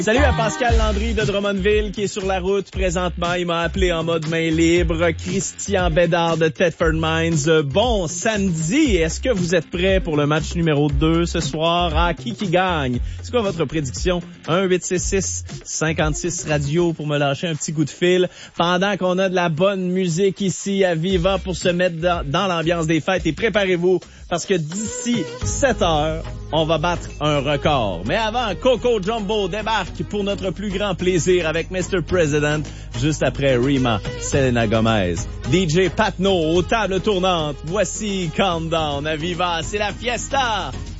Salut à Pascal Landry de Drummondville qui est sur la route présentement. Il m'a appelé en mode main libre. Christian Bédard de Thetford Mines. Bon samedi. Est-ce que vous êtes prêts pour le match numéro 2 ce soir? Ah, qui gagne? C'est quoi votre prédiction? 1-866-56 radio pour me lâcher un petit coup de fil. Pendant qu'on a de la bonne musique ici à Viva pour se mettre dans l'ambiance des fêtes. Et préparez-vous parce que d'ici 7 heures, on va battre un record. Mais avant, Coco Jumbo débarque pour notre plus grand plaisir avec Mr. President, juste après Rima, Selena Gomez. DJ Patno aux tables tournantes. Voici Countdown à Viva, c'est la fiesta